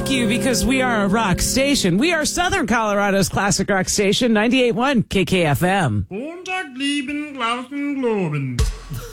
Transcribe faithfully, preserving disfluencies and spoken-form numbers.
rock you because we are a rock station. We are Southern Colorado's classic rock station, ninety-eight point one K K F M. Montag, lieben, Glauben, Globen.